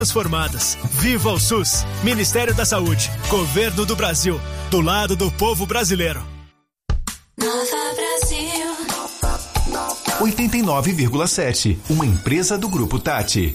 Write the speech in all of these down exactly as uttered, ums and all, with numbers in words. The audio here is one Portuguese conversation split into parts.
transformadas. Viva o SUS! Ministério da Saúde. Governo do Brasil. Do lado do povo brasileiro. Nova Brasil. oitenta e nove vírgula sete. Uma empresa do Grupo Tati.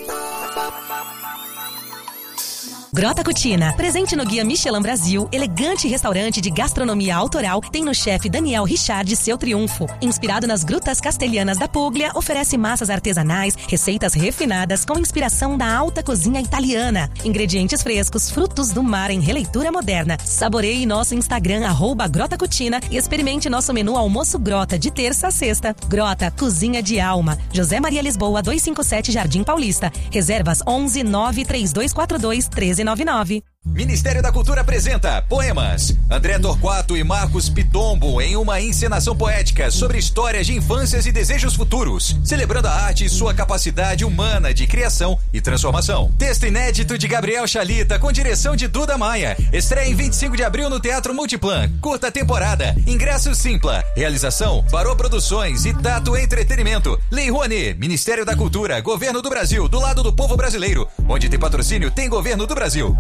Grota Cucina, presente no Guia Michelin Brasil, elegante restaurante de gastronomia autoral, tem no chefe Daniel Richard seu triunfo. Inspirado nas grutas castelhanas da Puglia, oferece massas artesanais, receitas refinadas com inspiração da alta cozinha italiana. Ingredientes frescos, frutos do mar em releitura moderna. Saboreie nosso Instagram, arroba Grota Cucina, e experimente nosso menu almoço Grota de terça a sexta. Grota, cozinha de alma. José Maria Lisboa, duzentos e cinquenta e sete, Jardim Paulista. Reservas onze nove três dois quatro dois um três nove nove. Ministério da Cultura apresenta Poemas. André Torquato e Marcos Pitombo em uma encenação poética sobre histórias de infâncias e desejos futuros, celebrando a arte e sua capacidade humana de criação e transformação. Texto inédito de Gabriel Chalita com direção de Duda Maia. Estreia em vinte e cinco de abril no Teatro Multiplan. Curta temporada. Ingresso Simpla. Realização Barô Produções e Tato Entretenimento. Lei Rouanet. Ministério da Cultura. Governo do Brasil. Do lado do povo brasileiro. Onde tem patrocínio, tem Governo do Brasil.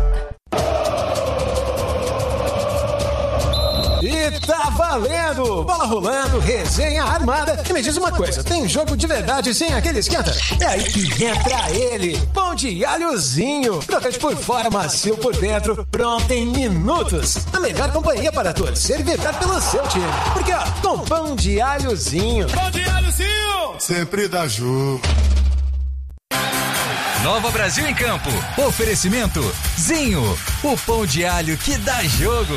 E tá valendo! Bola rolando, resenha armada. E me diz uma coisa, tem jogo de verdade sem aquele esquenta? É aí que entra ele, pão de alhozinho. Crocante por fora, macio por dentro, pronto em minutos. A melhor companhia para torcer e vibrar pelo seu time. Porque ó, com pão de alhozinho. Pão de alhozinho! Sempre dá jogo. Nova Brasil em Campo. Oferecimento Zinho, o pão de alho que dá jogo.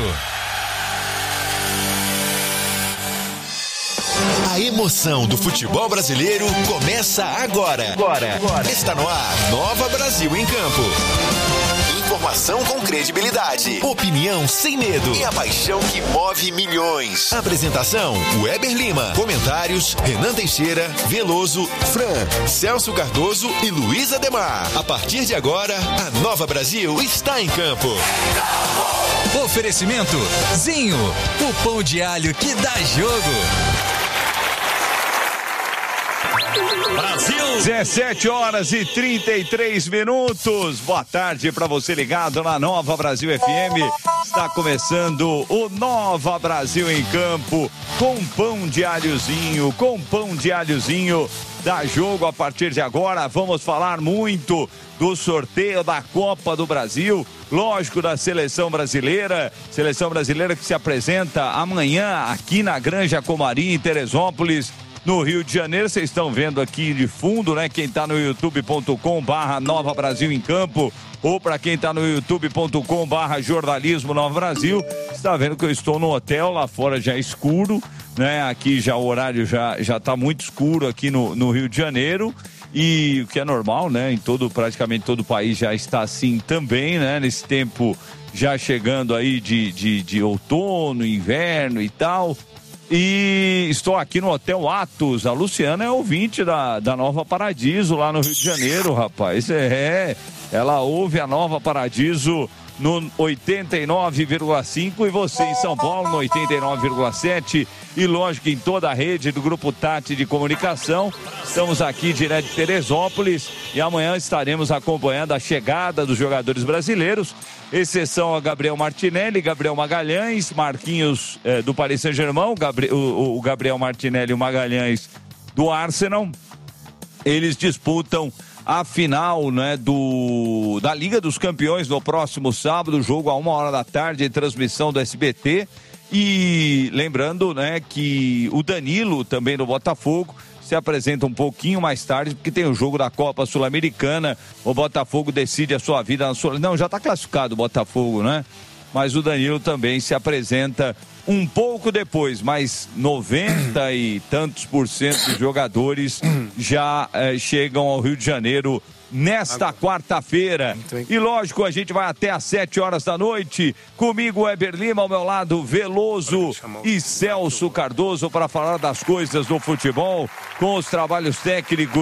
A emoção do futebol brasileiro começa agora. Agora. agora. Está no ar, Nova Brasil em Campo. Informação com credibilidade, opinião sem medo e a paixão que move milhões. Apresentação, Weber Lima. Comentários, Renan Teixeira, Veloso, Fran, Celso Cardoso e Luiz Ademar. A partir de agora, a Nova Brasil está em campo. Oferecimento Zinho, o pão de alho que dá jogo. Brasil! dezessete horas e trinta e três minutos. Boa tarde para você ligado na Nova Brasil F M. Está começando o Nova Brasil em Campo com pão de alhozinho, com pão de alhozinho. Dá jogo a partir de agora. Vamos falar muito do sorteio da Copa do Brasil, lógico, da seleção brasileira, seleção brasileira que se apresenta amanhã aqui na Granja Comari, em Teresópolis, no Rio de Janeiro. Vocês estão vendo aqui de fundo, né? Quem tá no youtube ponto com barra Nova Brasil em Campo, ou para quem tá no youtube ponto com barra Jornalismo Nova Brasil, está vendo que eu estou no hotel, lá fora já é escuro, né? Aqui já o horário já, já tá muito escuro aqui no, no Rio de Janeiro, e o que é normal, né? Em todo, praticamente todo o país já está assim também, né? Nesse tempo já chegando aí de, de, de outono, inverno e tal. E estou aqui no Hotel Atos. A Luciana é ouvinte da, da Nova Paradiso lá no Rio de Janeiro, rapaz. É, ela ouve a Nova Paradiso no oitenta e nove vírgula cinco e você em São Paulo no oitenta e nove vírgula sete e lógico em toda a rede do Grupo Tati de Comunicação. Estamos aqui direto de Teresópolis e amanhã estaremos acompanhando a chegada dos jogadores brasileiros, exceção a Gabriel Martinelli, Gabriel Magalhães, Marquinhos eh, do Paris Saint-Germain, o, o, o Gabriel Martinelli e o Magalhães do Arsenal. Eles disputam a final, né, do, da Liga dos Campeões no próximo sábado, jogo a uma hora da tarde em transmissão do S B T. E lembrando, né, que o Danilo também do Botafogo se apresenta um pouquinho mais tarde, porque tem o jogo da Copa Sul-Americana. O Botafogo decide a sua vida na Sul... Não, já está classificado o Botafogo, né? Mas o Danilo também se apresenta um pouco depois, mas noventa e tantos por cento dos jogadores já eh, chegam ao Rio de Janeiro nesta quarta-feira. E lógico, a gente vai até às sete horas da noite. Comigo, Weber Lima, ao meu lado, Veloso e Celso Cardoso, para falar das coisas do futebol, com os trabalhos técnicos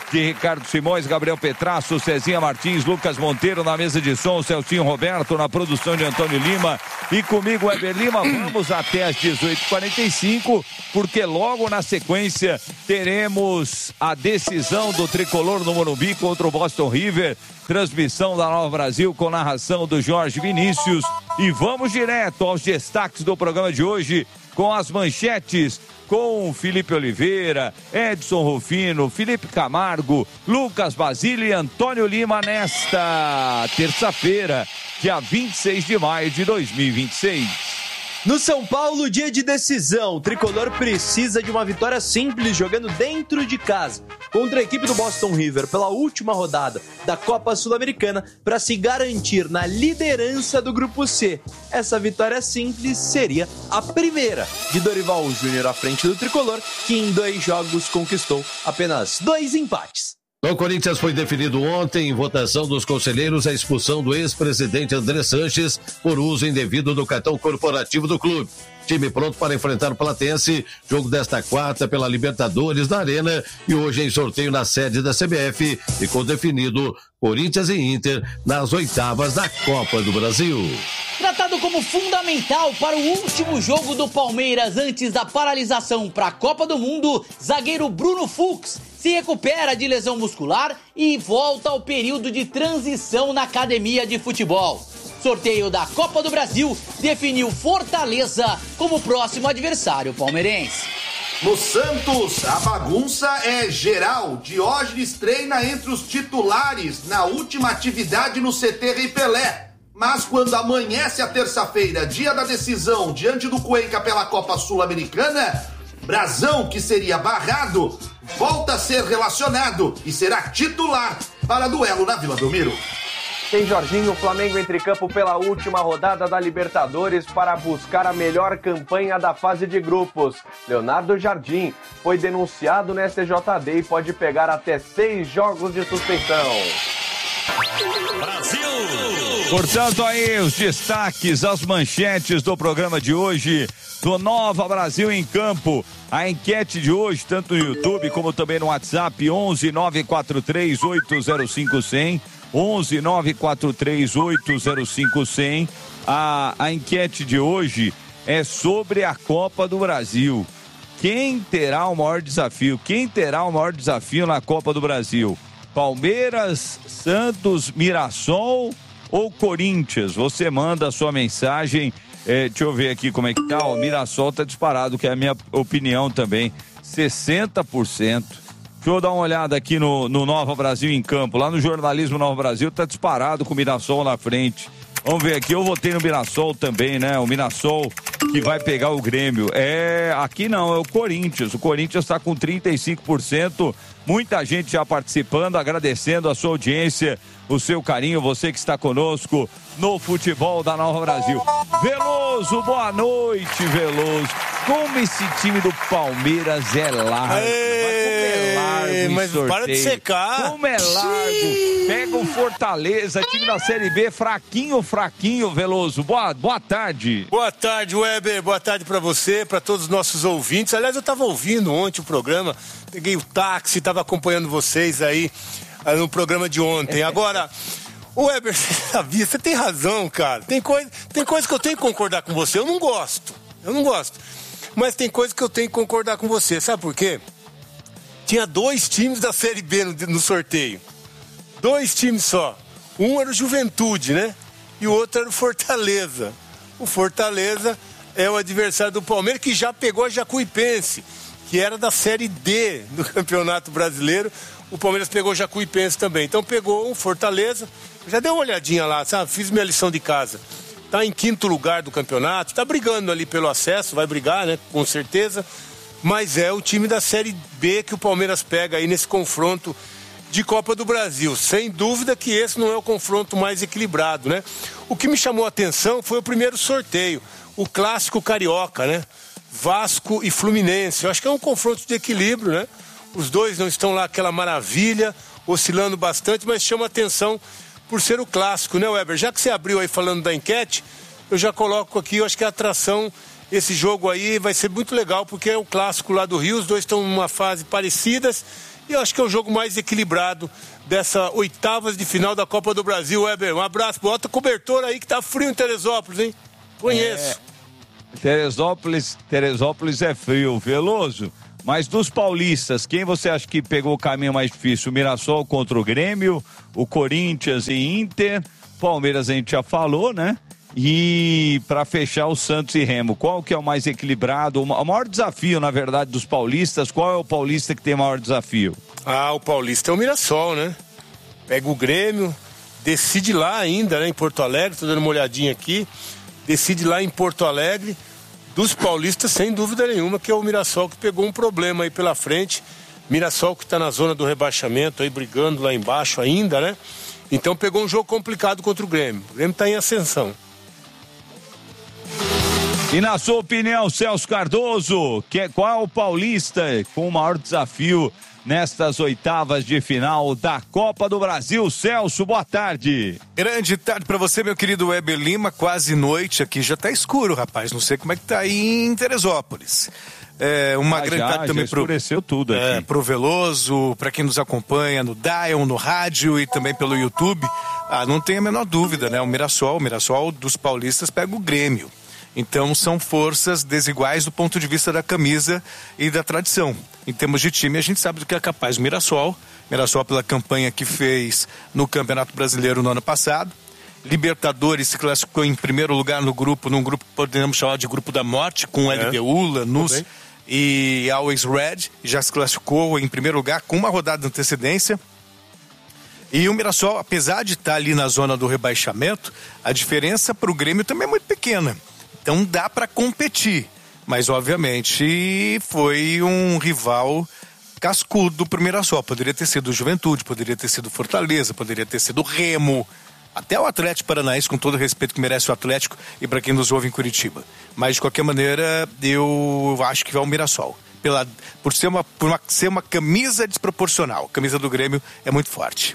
de Ricardo Simões, Gabriel Petrasso, Cezinha Martins, Lucas Monteiro na mesa de som, Celcinho Roberto na produção de Antônio Lima e comigo, Weber Lima. Vamos até às dezoito e quarenta e cinco, porque logo na sequência teremos a decisão do tricolor no Morumbi contra o Boston River. Transmissão da Nova Brasil com narração do Jorge Vinícius. E vamos direto aos destaques do programa de hoje com as manchetes, com Felipe Oliveira, Edson Rufino, Felipe Camargo, Lucas Basílio e Antônio Lima nesta terça-feira, dia vinte e seis de maio de dois mil e vinte e seis. No São Paulo, dia de decisão, o tricolor precisa de uma vitória simples jogando dentro de casa contra a equipe do Boston River pela última rodada da Copa Sul-Americana para se garantir na liderança do Grupo C. Essa vitória simples seria a primeira de Dorival Júnior à frente do tricolor, que em dois jogos conquistou apenas dois empates. No Corinthians foi definido ontem, em votação dos conselheiros, a expulsão do ex-presidente André Sanches por uso indevido do cartão corporativo do clube. Time pronto para enfrentar o Platense, jogo desta quarta pela Libertadores da Arena e hoje em sorteio na sede da C B F, ficou definido Corinthians e Inter nas oitavas da Copa do Brasil. Tratado como fundamental para o último jogo do Palmeiras antes da paralisação para a Copa do Mundo, zagueiro Bruno Fux se recupera de lesão muscular e volta ao período de transição na academia de futebol. Sorteio da Copa do Brasil definiu Fortaleza como próximo adversário palmeirense. No Santos, a bagunça é geral. Diógenes treina entre os titulares na última atividade no C T Rei Pelé. Mas quando amanhece a terça-feira, dia da decisão, diante do Cuenca pela Copa Sul-Americana, Brazão, que seria barrado, volta a ser relacionado e será titular para duelo na Vila Belmiro. Tem Jorginho, o Flamengo entra em campo pela última rodada da Libertadores para buscar a melhor campanha da fase de grupos. Leonardo Jardim foi denunciado na S T J D e pode pegar até seis jogos de suspensão. Brasil! Portanto, aí os destaques, as manchetes do programa de hoje do Nova Brasil em Campo. A enquete de hoje, tanto no YouTube como também no WhatsApp, onze nove quatro três oito zero cinco cem. onze nove quatro três oito zero cinco cem. A, a enquete de hoje é sobre a Copa do Brasil. Quem terá o maior desafio? Quem terá o maior desafio na Copa do Brasil? Palmeiras, Santos, Mirassol ou Corinthians? Você manda a sua mensagem. É, deixa eu ver aqui como é que tá. O Mirassol tá disparado, que é a minha opinião também. sessenta por cento. Deixa eu dar uma olhada aqui no, no Nova Brasil em Campo. Lá no Jornalismo Nova Brasil tá disparado com o Mirassol na frente. Vamos ver aqui, eu votei no Mirassol também, né? O Mirassol que vai pegar o Grêmio. É, aqui não, é o Corinthians. O Corinthians tá com trinta e cinco por cento. Muita gente já participando, agradecendo a sua audiência, o seu carinho, você que está conosco no futebol da Nova Brasil. Veloso, boa noite, Veloso. Como esse time do Palmeiras é largo. Ei, é largo mas sorteio. Para de secar. Como é largo. Pega o Fortaleza, time da Série B, fraquinho, fraquinho, Veloso. Boa, boa tarde. Boa tarde, Weber. Boa tarde para você, para todos os nossos ouvintes. Aliás, eu estava ouvindo ontem o programa, peguei o táxi, estava acompanhando vocês aí no programa de ontem. Agora, Weber, você sabia, você tem razão, cara. Tem coisa, tem coisa que eu tenho que concordar com você. Eu não gosto. Eu não gosto. Mas tem coisa que eu tenho que concordar com você. Sabe por quê? Tinha dois times da Série B no, no sorteio. Dois times só. Um era o Juventude, né? E o outro era o Fortaleza. O Fortaleza é o adversário do Palmeiras, que já pegou a Jacuipense, que era da Série D do Campeonato Brasileiro. O Palmeiras pegou o Jacuipense também. Então pegou o Fortaleza. Já dei uma olhadinha lá, sabe? Fiz minha lição de casa. Tá em quinto lugar do campeonato, tá brigando ali pelo acesso, vai brigar, né? Com certeza. Mas é o time da Série B que o Palmeiras pega aí nesse confronto de Copa do Brasil. Sem dúvida que esse não é o confronto mais equilibrado, né? O que me chamou a atenção foi o primeiro sorteio, o clássico carioca, né? Vasco e Fluminense. Eu acho que é um confronto de equilíbrio, né? Os dois não estão lá aquela maravilha, oscilando bastante, mas chama a atenção por ser o clássico, né, Weber? Já que você abriu aí falando da enquete, eu já coloco aqui, eu acho que a atração, esse jogo aí vai ser muito legal, porque é o clássico lá do Rio, os dois estão numa fase parecidas, E eu acho que é o jogo mais equilibrado dessa oitavas de final da Copa do Brasil, Weber. Um abraço, bota cobertor aí que tá frio em Teresópolis, hein? Conheço. É, Teresópolis, Teresópolis é frio, Veloso. Mas dos paulistas, quem você acha que pegou o caminho mais difícil? O Mirassol contra o Grêmio, o Corinthians e Inter, Palmeiras a gente já falou, né? E para fechar o Santos e Remo, qual que é o mais equilibrado? O maior desafio, na verdade, dos paulistas, qual é o paulista que tem o maior desafio? Ah, o paulista é o Mirassol, né? Pega o Grêmio, decide lá ainda, né, em Porto Alegre, tô dando uma olhadinha aqui, decide lá em Porto Alegre. Dos paulistas, sem dúvida nenhuma, que é o Mirassol que pegou um problema aí pela frente. Mirassol que está na zona do rebaixamento, aí brigando lá embaixo ainda, né? Então pegou um jogo complicado contra o Grêmio. O Grêmio está em ascensão. E na sua opinião, Celso Cardoso, que, qual é o paulista com o maior desafio nestas oitavas de final da Copa do Brasil? Celso, boa tarde. Grande tarde para você, meu querido Weber Lima, quase noite aqui, já tá escuro, rapaz, não sei como é que tá aí em Teresópolis. É, uma ah, grande já, tarde também já escureceu pro, tudo aqui. É, pro Veloso, para quem nos acompanha no Dial, no rádio e também pelo YouTube. Ah, não tem a menor dúvida, né? O Mirassol, o Mirassol dos paulistas pega o Grêmio. Então são forças desiguais do ponto de vista da camisa e da tradição. Em termos de time, a gente sabe do que é capaz o Mirassol. Mirassol pela campanha que fez no Campeonato Brasileiro no ano passado. Libertadores se classificou em primeiro lugar no grupo, num grupo que podemos chamar de grupo da morte, com L D U, Lanús okay. e Always Red. Já se classificou em primeiro lugar com uma rodada de antecedência. E o Mirassol, apesar de estar ali na zona do rebaixamento, a diferença para o Grêmio também é muito pequena. Então dá para competir, mas obviamente foi um rival cascudo pro Mirassol. Poderia ter sido Juventude, poderia ter sido Fortaleza, poderia ter sido Remo, até o Atlético Paranaense, com todo o respeito que merece o Atlético e para quem nos ouve em Curitiba. Mas de qualquer maneira, eu acho que vai o Mirassol. Pela, por ser uma, por uma, ser uma camisa desproporcional. A camisa do Grêmio é muito forte.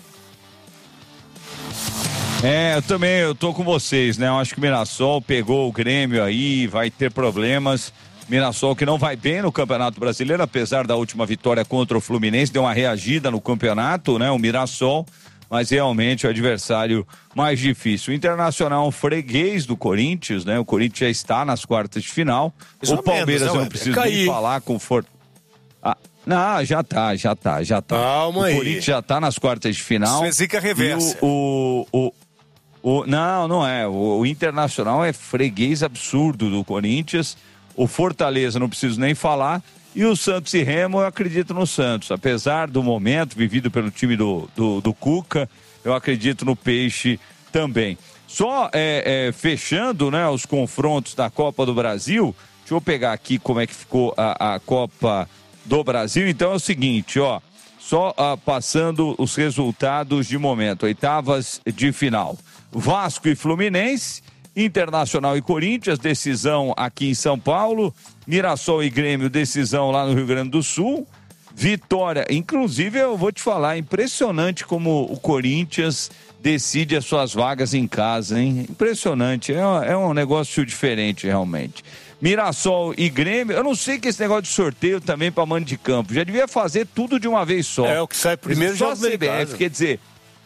É, eu também, eu tô com vocês, né? Eu acho que o Mirassol pegou o Grêmio aí, vai ter problemas. Mirassol que não vai bem no Campeonato Brasileiro, apesar da última vitória contra o Fluminense, deu uma reagida no campeonato, né? O Mirassol, mas realmente o adversário mais difícil. O Internacional é um freguês do Corinthians, né? O Corinthians já está nas quartas de final. Mais o Palmeiras, menos, né, eu não preciso nem falar com força. Ah, não, já tá, já tá, já tá. Calma o aí. O Corinthians já tá nas quartas de final. Isso é zica reversa. O, o, o, o, não, não é. O, o Internacional é freguês absurdo do Corinthians. O Fortaleza, não preciso nem falar. E o Santos e Remo, eu acredito no Santos. Apesar do momento vivido pelo time do, do, do Cuca, eu acredito no Peixe também. Só é, é, fechando, né, os confrontos da Copa do Brasil, deixa eu pegar aqui como é que ficou a, a Copa do Brasil. Então é o seguinte, ó, só uh, passando os resultados de momento. Oitavas de final. Vasco e Fluminense, Internacional e Corinthians, decisão aqui em São Paulo. Mirassol e Grêmio, decisão lá no Rio Grande do Sul. Vitória, inclusive eu vou te falar, impressionante como o Corinthians decide as suas vagas em casa, hein? Impressionante, é, é um negócio diferente realmente. Mirassol e Grêmio, eu não sei que esse negócio de sorteio também para mando de campo, já devia fazer tudo de uma vez só. É o que sai primeiro, só já a C B F, quer dizer,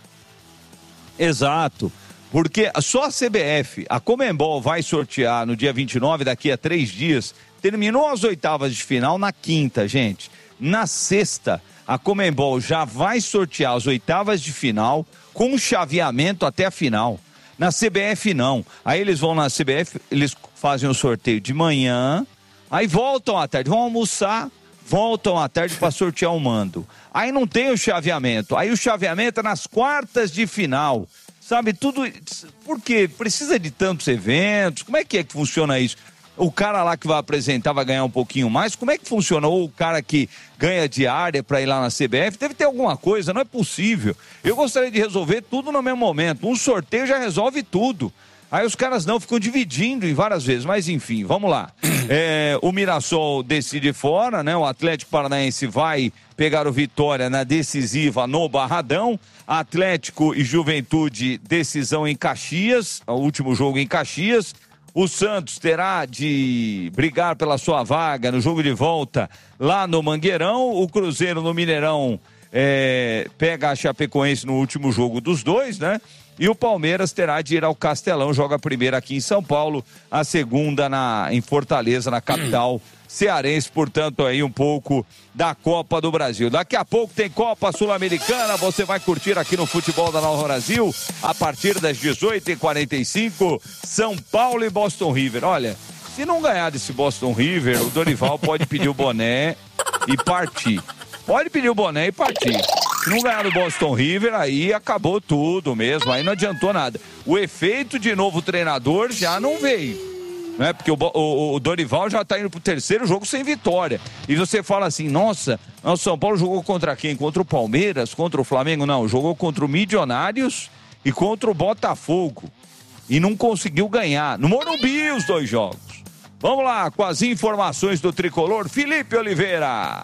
exato. Porque só a C B F, a Conmebol vai sortear no dia vinte e nove, daqui a três dias. Terminou as oitavas de final na quinta, gente. Na sexta, a Conmebol já vai sortear as oitavas de final com chaveamento até a final. Na C B F não. Aí eles vão na C B F, eles fazem o sorteio de manhã, aí voltam à tarde, vão almoçar, voltam à tarde para sortear o mando. Aí não tem o chaveamento. Aí o chaveamento é nas quartas de final. Sabe, tudo... Por quê? Precisa de tantos eventos? Como é que é que funciona isso? O cara lá que vai apresentar vai ganhar um pouquinho mais? Como é que funciona? Ou o cara que ganha diária para ir lá na C B F? Deve ter alguma coisa, não é possível. Eu gostaria de resolver tudo no mesmo momento. Um sorteio já resolve tudo. Aí os caras não, ficam dividindo em várias vezes. Mas enfim, vamos lá. É, o Mirassol decide fora, né? O Atlético Paranaense vai pegar o Vitória na decisiva no Barradão. Atlético e Juventude, decisão em Caxias, o último jogo em Caxias. O Santos terá de brigar pela sua vaga no jogo de volta lá no Mangueirão. O Cruzeiro no Mineirão é, pega a Chapecoense no último jogo dos dois, né? E o Palmeiras terá de ir ao Castelão, joga a primeira aqui em São Paulo, a segunda na, em Fortaleza, na capital cearense, portanto aí um pouco da Copa do Brasil. Daqui a pouco tem Copa Sul-Americana, você vai curtir aqui no Futebol da Nova Brasil, a partir das dezoito e quarenta e cinco, São Paulo e Boston River. Olha, se não ganhar desse Boston River, o Dorival pode pedir o boné e partir. Pode pedir o boné e partir. Se não ganhar do Boston River, aí acabou tudo mesmo, aí não adiantou nada. O efeito de novo treinador já não veio, né? Porque o, o, o Dorival já tá indo pro terceiro jogo sem vitória. E você fala assim, nossa, o São Paulo jogou contra quem? Contra o Palmeiras? Contra o Flamengo? Não, jogou contra o Milionários e contra o Botafogo. E não conseguiu ganhar. No Morumbi os dois jogos. Vamos lá, com as informações do Tricolor, Felipe Oliveira.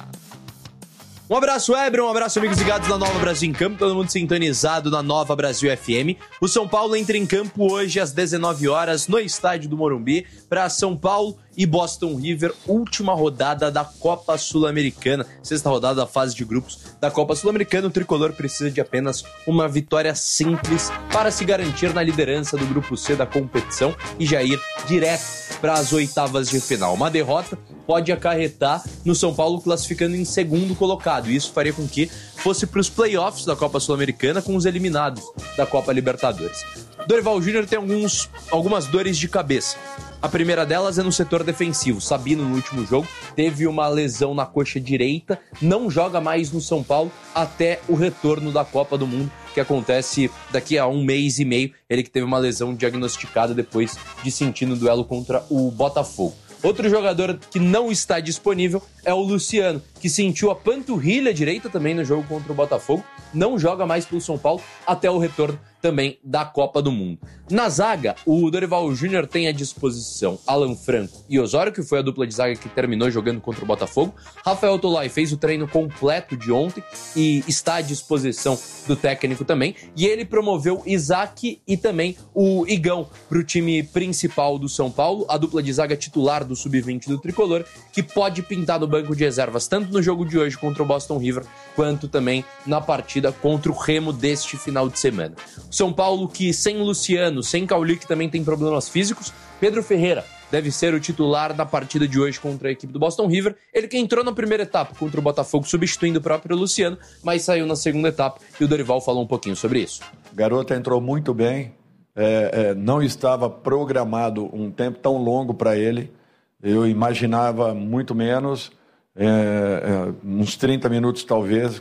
Um abraço, Eber, um abraço, amigos ligados na Nova Brasil em Campo, todo mundo sintonizado na Nova Brasil F M. O São Paulo entra em campo hoje às dezenove horas no estádio do Morumbi para São Paulo e Boston River, última rodada da Copa Sul-Americana, sexta rodada da fase de grupos da Copa Sul-Americana. O Tricolor precisa de apenas uma vitória simples para se garantir na liderança do grupo C da competição e já ir direto para as oitavas de final. Uma derrota pode acarretar no São Paulo classificando em segundo colocado. Isso faria com que fosse para os playoffs da Copa Sul-Americana com os eliminados da Copa Libertadores. Dorival Júnior tem alguns, algumas dores de cabeça. A primeira delas é no setor defensivo. Sabino, no último jogo, teve uma lesão na coxa direita, não joga mais no São Paulo até o retorno da Copa do Mundo, que acontece daqui a um mês e meio. Ele que teve uma lesão diagnosticada depois de sentir no duelo contra o Botafogo. Outro jogador que não está disponível é o Luciano, que sentiu a panturrilha direita também no jogo contra o Botafogo. Não joga mais pelo São Paulo até o retorno também da Copa do Mundo. Na zaga, o Dorival Júnior tem à disposição Alan Franco e Osório, que foi a dupla de zaga que terminou jogando contra o Botafogo. Rafael Tolói fez o treino completo de ontem e está à disposição do técnico também. E ele promoveu Isaac e também o Igão para o time principal do São Paulo, a dupla de zaga titular do sub vinte do Tricolor, que pode pintar no banco de reservas tanto no jogo de hoje contra o Boston River, quanto também na partida contra o Remo deste final de semana. São Paulo que sem Luciano, sem Cauli, que também tem problemas físicos, Pedro Ferreira deve ser o titular da partida de hoje contra a equipe do Boston River. Ele que entrou na primeira etapa contra o Botafogo substituindo o próprio Luciano, mas saiu na segunda etapa e o Dorival falou um pouquinho sobre isso. O garoto entrou muito bem, é, é, não estava programado um tempo tão longo para ele, eu imaginava muito menos. É, é, uns trinta minutos talvez,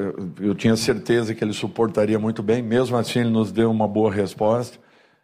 eu tinha certeza que ele suportaria muito bem, mesmo assim ele nos deu uma boa resposta.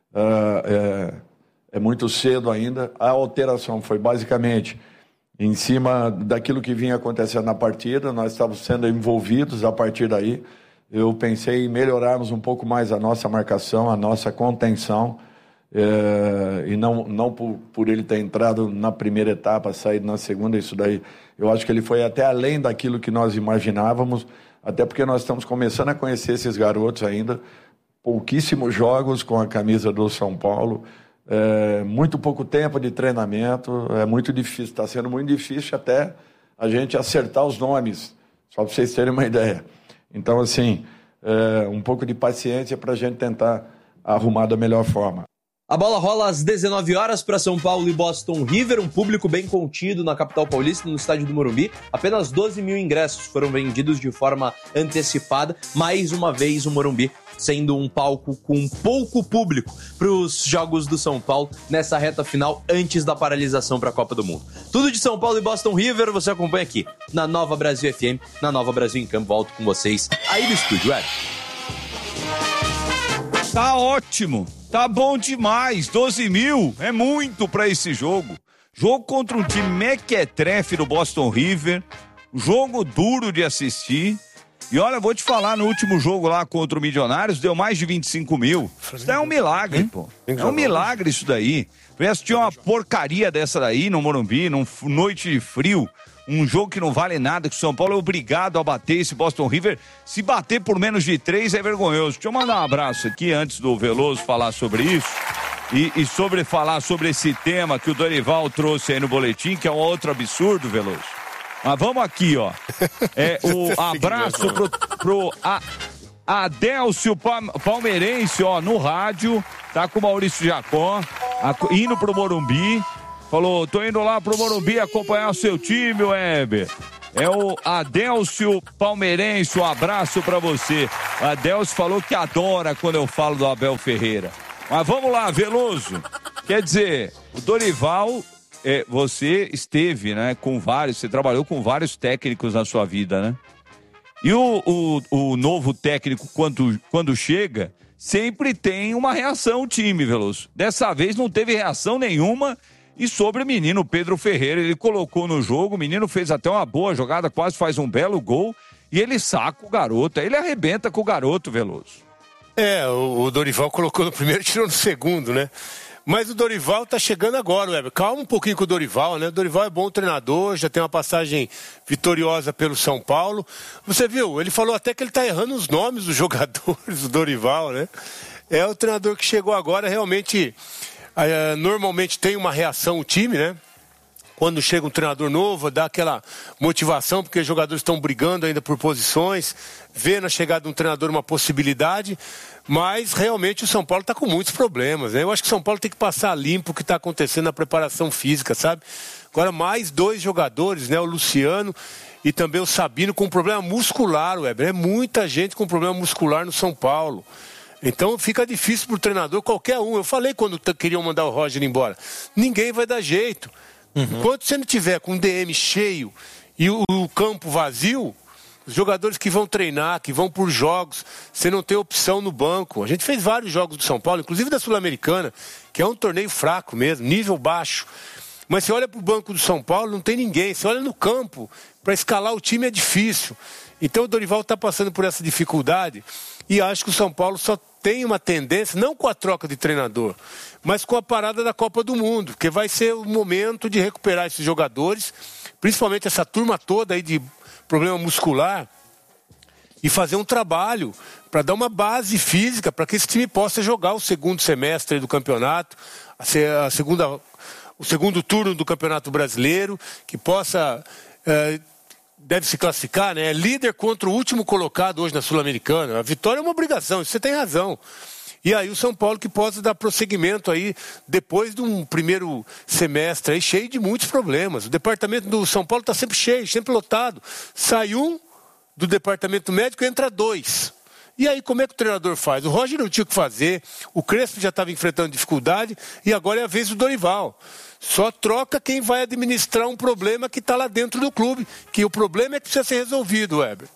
É, é, é muito cedo ainda. A alteração foi basicamente em cima daquilo que vinha acontecendo na partida, nós estávamos sendo envolvidos a partir daí. Eu pensei em melhorarmos um pouco mais a nossa marcação, a nossa contenção. É, e não, não por, por ele ter entrado na primeira etapa, saído na segunda, isso daí, eu acho que ele foi até além daquilo que nós imaginávamos, até porque nós estamos começando a conhecer esses garotos ainda, pouquíssimos jogos com a camisa do São Paulo, é, muito pouco tempo de treinamento, é muito difícil, está sendo muito difícil até a gente acertar os nomes, só para vocês terem uma ideia. Então, assim, é, um pouco de paciência para a gente tentar arrumar da melhor forma. A bola rola às dezenove horas para São Paulo e Boston River, um público bem contido na capital paulista, no estádio do Morumbi. Apenas doze mil ingressos foram vendidos de forma antecipada. Mais uma vez o Morumbi sendo um palco com pouco público para os jogos do São Paulo nessa reta final antes da paralisação para a Copa do Mundo. Tudo de São Paulo e Boston River você acompanha aqui na Nova Brasil F M, na Nova Brasil em Campo. Volto com vocês aí do estúdio, é. Tá ótimo. Tá bom demais, doze mil é muito pra esse jogo. Jogo contra um time mequetrefe do Boston River, jogo duro de assistir. E olha, vou te falar, no último jogo lá contra o Milionários, deu mais de vinte e cinco mil. Isso daí é um milagre, pô. É um milagre isso daí. Eu assisti uma porcaria dessa daí no Morumbi, num noite de frio. Um jogo que não vale nada, que o São Paulo é obrigado a bater esse Boston River. Se bater por menos de três é vergonhoso. Deixa eu mandar um abraço aqui antes do Veloso falar sobre isso. E, e sobre falar sobre esse tema que o Dorival trouxe aí no boletim, que é um outro absurdo, Veloso. Mas vamos aqui, ó. É, o abraço pro, pro a, Adélcio Palmeirense, ó, no rádio, tá com o Maurício Jacó, a, indo pro Morumbi. Falou, tô indo lá pro Morumbi acompanhar o seu time, Weber. É o Adélcio Palmeirense, um abraço pra você. O Adélcio falou que adora quando eu falo do Abel Ferreira. Mas vamos lá, Veloso. Quer dizer, o Dorival, é, você esteve, né, com vários, você trabalhou com vários técnicos na sua vida, né? E o, o, o novo técnico, quando, quando chega, sempre tem uma reação o time, Veloso. Dessa vez não teve reação nenhuma. E sobre o menino Pedro Ferreira, ele colocou no jogo, o menino fez até uma boa jogada, quase faz um belo gol, e ele saca o garoto, ele arrebenta com o garoto, Veloso. É, o, o Dorival colocou no primeiro e tirou no segundo, né? Mas o Dorival tá chegando agora, Weber. Calma um pouquinho com o Dorival, né? O Dorival é bom treinador, já tem uma passagem vitoriosa pelo São Paulo. Você viu, ele falou até que ele tá errando os nomes dos jogadores, o Dorival, né? É o treinador que chegou agora, realmente... Uh, normalmente tem uma reação o time, né? Quando chega um treinador novo, dá aquela motivação, porque os jogadores estão brigando ainda por posições, vê na chegada de um treinador uma possibilidade, mas realmente o São Paulo está com muitos problemas, né? Eu acho que o São Paulo tem que passar limpo o que está acontecendo na preparação física, sabe? Agora mais dois jogadores, né? O Luciano e também o Sabino com problema muscular, Weber. É muita gente com problema muscular no São Paulo. Então fica difícil para o treinador, qualquer um. Eu falei quando t- queriam mandar o Roger embora. Ninguém vai dar jeito. Uhum. Enquanto você não tiver com o D M cheio e o, o campo vazio, os jogadores que vão treinar, que vão por jogos, você não tem opção no banco. A gente fez vários jogos do São Paulo, inclusive da Sul-Americana, que é um torneio fraco mesmo, nível baixo. Mas você olha para o banco do São Paulo, não tem ninguém. Você olha no campo, para escalar o time é difícil. Então o Dorival está passando por essa dificuldade e acho que o São Paulo só tem uma tendência, não com a troca de treinador, mas com a parada da Copa do Mundo, porque vai ser o momento de recuperar esses jogadores, principalmente essa turma toda aí de problema muscular, e fazer um trabalho para dar uma base física para que esse time possa jogar o segundo semestre do campeonato, a segunda, o segundo turno do Campeonato Brasileiro, que possa... Eh, deve se classificar, né? É líder contra o último colocado hoje na Sul-Americana. A vitória é uma obrigação, isso você tem razão. E aí o São Paulo que possa dar prosseguimento aí depois de um primeiro semestre aí cheio de muitos problemas. O departamento do São Paulo está sempre cheio, sempre lotado. Sai um do departamento médico e entra dois. E aí como é que o treinador faz? O Roger não tinha o que fazer, o Crespo já estava enfrentando dificuldade e agora é a vez do Dorival. Só troca quem vai administrar um problema que está lá dentro do clube, que o problema é que precisa ser resolvido, Weber.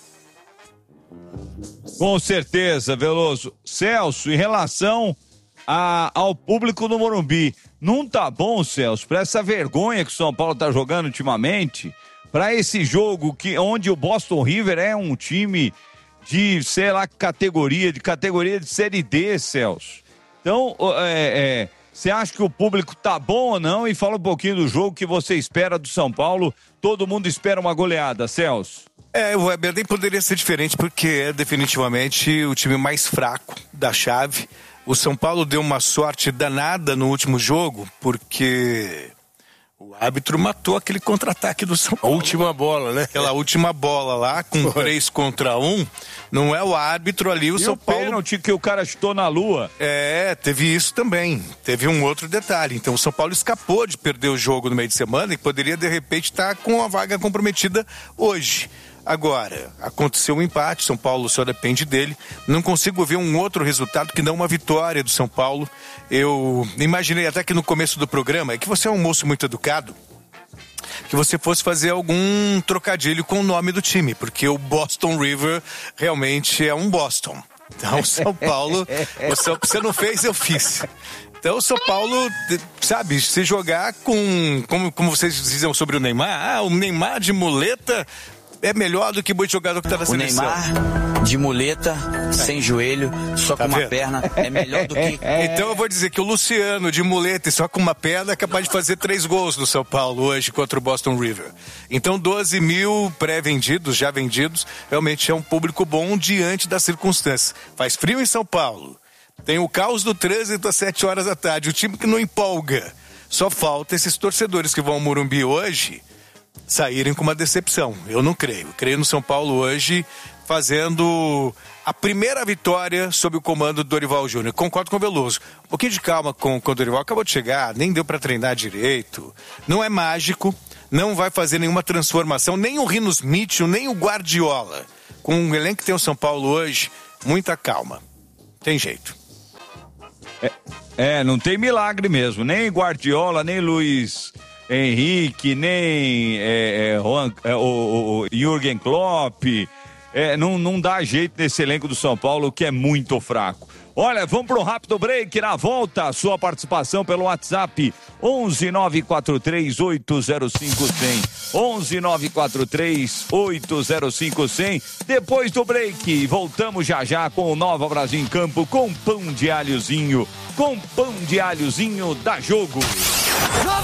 Com certeza, Veloso. Celso, em relação a, ao público do Morumbi, não tá bom, Celso, para essa vergonha que o São Paulo tá jogando ultimamente, para esse jogo que, onde o Boston River é um time de, sei lá, categoria, de categoria de Série D, Celso. Então, é... é você acha que o público tá bom ou não? E fala um pouquinho do jogo que você espera do São Paulo. Todo mundo espera uma goleada, Celso. É, o Weber nem poderia ser diferente porque é definitivamente o time mais fraco da chave. O São Paulo deu uma sorte danada no último jogo porque o árbitro matou aquele contra-ataque do São Paulo. A última bola, né? Aquela última bola lá com Foi. três contra um. Não é o árbitro ali, o e São o Paulo... pênalti que o cara chutou na lua. É, teve isso também. Teve um outro detalhe. Então o São Paulo escapou de perder o jogo no meio de semana e poderia de repente estar com a vaga comprometida hoje. Agora, aconteceu um empate, São Paulo só depende dele. Não consigo ver um outro resultado que não uma vitória do São Paulo. Eu imaginei até que no começo do programa, é que você é um moço muito educado, que você fosse fazer algum trocadilho com o nome do time, porque o Boston River realmente é um Boston. Então, o São Paulo, você não fez, eu fiz. Então, o São Paulo, sabe, se jogar com, como, como vocês diziam sobre o Neymar, ah, o Neymar de muleta é melhor do que muito jogador que está na o seleção. Neymar de muleta, sem joelho, só Tá com uma vendo? perna, é melhor do que... Então eu vou dizer que o Luciano de muleta e só com uma perna é capaz de fazer três gols no São Paulo hoje contra o Boston River. Então doze mil pré-vendidos, já vendidos, realmente é um público bom diante das circunstâncias. Faz frio em São Paulo, tem o caos do trânsito às sete horas da tarde, o time que não empolga. Só falta esses torcedores que vão ao Morumbi hoje saírem com uma decepção. Eu não creio. Creio no São Paulo hoje fazendo a primeira vitória sob o comando do Dorival Júnior. Concordo com o Veloso. Um pouquinho de calma com, com o Dorival. Acabou de chegar, nem deu para treinar direito. Não é mágico, não vai fazer nenhuma transformação, nem o Rinos Mitchell, nem o Guardiola. Com o elenco que tem o São Paulo hoje, muita calma. Tem jeito. É, é não tem milagre mesmo. Nem Guardiola, nem Luiz Henrique, nem é, é, Juan, é, o, o Jürgen Klopp. É, não, não dá jeito nesse elenco do São Paulo, que é muito fraco. Olha, vamos para um rápido break. Na volta, sua participação pelo WhatsApp onze nove quatro três oito zero cinco zero zero. onze nove quatro três oito zero cinco zero zero. Depois do break, voltamos já já com o Nova Brasil em Campo, com pão de alhozinho. Com pão de alhozinho, dá jogo.